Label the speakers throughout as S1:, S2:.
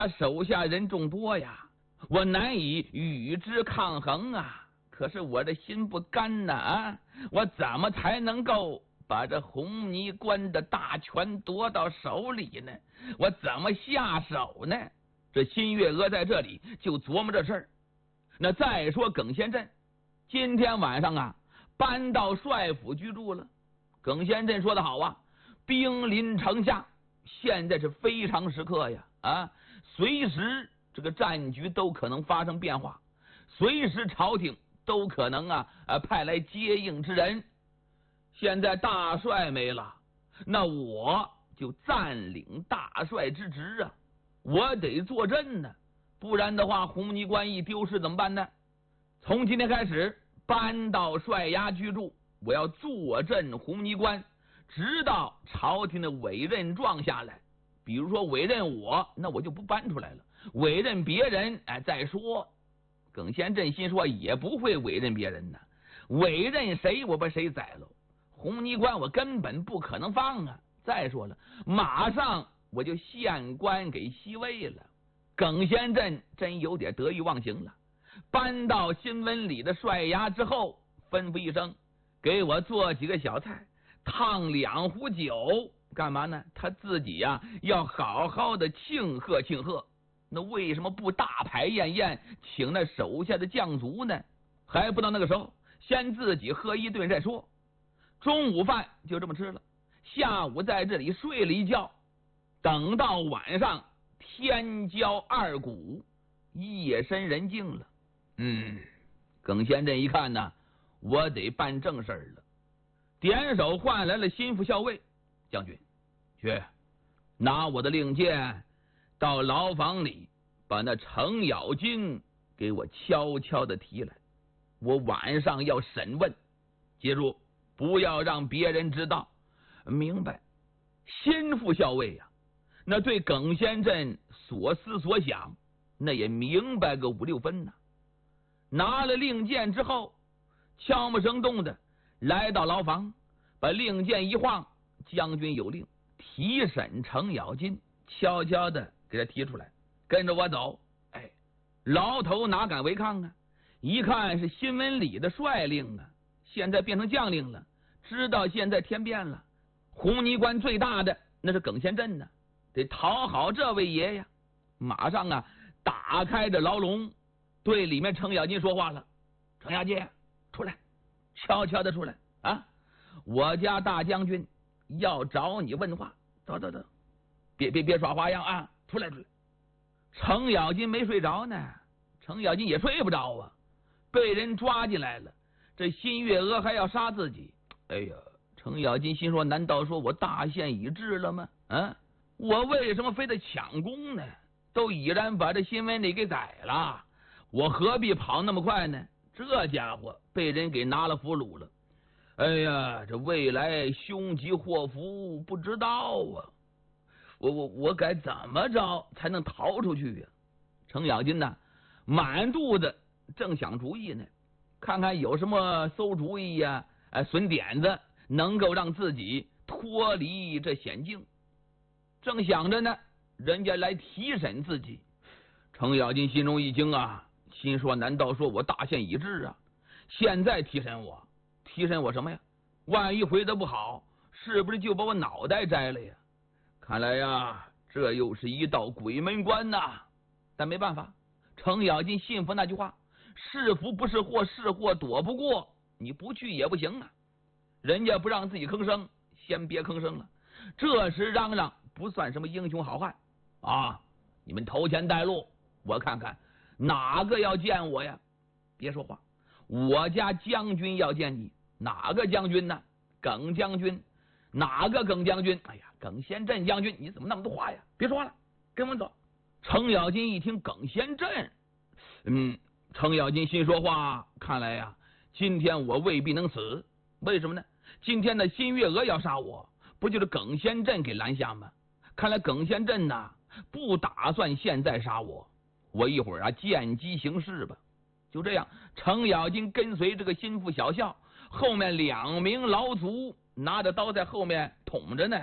S1: 手下人众多呀，我难以与之抗衡啊。可是我这心不甘呐，我怎么才能够把这红泥关的大权夺到手里呢？我怎么下手呢？这新月娥在这里就琢磨这事儿。那再说耿先镇，今天晚上啊，搬到帅府居住了。耿先镇说得好啊，兵临城下，现在是非常时刻呀啊！随时这个战局都可能发生变化，随时朝廷都可能派来接应之人。现在大帅没了，那我就暂领大帅之职啊！我得坐镇呢，不然的话，红泥关一丢失怎么办呢？从今天开始搬到帅衙居住，我要坐镇红泥关，直到朝廷的委任状下来。比如说委任我，那我就不搬出来了；委任别人，再说。耿先镇心说也不会委任别人呢，委任谁我把谁宰了。红泥关我根本不可能放啊！再说了，马上我就县官给西魏了。耿先镇真有点得意忘形了。搬到新闻里的帅衙之后，吩咐一声，给我做几个小菜，烫2壶酒，干嘛呢？他自己呀，要好好的庆贺庆贺。那为什么不大排宴宴，请那手下的将卒呢？还不到那个时候，先自己喝一顿再说。中午饭就这么吃了，下午在这里睡了一觉，等到晚上天交2鼓，夜深人静了。耿先镇一看呢，我得办正事了，点手换来了心腹校尉。将军，去拿我的令箭，到牢房里把那程咬金给我悄悄的提来，我晚上要审问，记住不要让别人知道。明白。心腹校尉呀，那对耿先镇所思所想，那也明白个5、6分呢。拿了令箭之后，悄没声动的来到牢房，把令箭一晃，将军有令，提审程咬金，悄悄的给他提出来，跟着我走。牢头哪敢违抗啊？一看是新闻里的帅令啊，现在变成将令了，知道现在天变了，红泥关最大的那是耿先镇呢，得讨好这位爷呀。马上打开着牢笼，对里面程咬金说话了：程咬金，出来，悄悄的出来啊！我家大将军要找你问话，走，别耍花样啊！出来。程咬金没睡着呢，程咬金也睡不着啊，被人抓进来了，这新月娥还要杀自己。程咬金心说，难道说我大限已至了吗？我为什么非得抢功呢？都已然把这新闻里给宰了，我何必跑那么快呢？这家伙被人给拿了俘虏了。这未来凶吉祸福不知道啊，我该怎么着才能逃出去呀？程咬金呢，满肚子正想主意呢，看看有什么馊主意呀，损点子能够让自己脱离这险境。正想着呢，人家来提审自己。程咬金心中一惊啊，心说难道说我大限已至啊？现在提审我什么呀？万一回得不好，是不是就把我脑袋摘了呀？看来呀，这又是一道鬼门关呐。但没办法，程咬金信服那句话，是福不是祸，是祸躲不过，你不去也不行啊。人家不让自己吭声，先别吭声了。这时嚷嚷不算什么英雄好汉啊！你们头前带路，我看看哪个要见我呀？别说话，我家将军要见你。哪个将军呢？耿将军。哪个耿将军？耿先镇将军，你怎么那么多话呀？别说话了，跟我走。程咬金一听耿先镇，程咬金心说话，看来呀，今天我未必能死。为什么呢？今天的新月娥要杀我，不就是耿先镇给拦下吗？看来耿先镇不打算现在杀我，我一会儿见机行事吧。就这样，程咬金跟随这个心腹小校，后面2名牢卒拿着刀在后面捅着呢。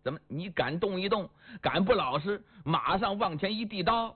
S1: 怎么你敢动一动，敢不老实，马上往前一递刀，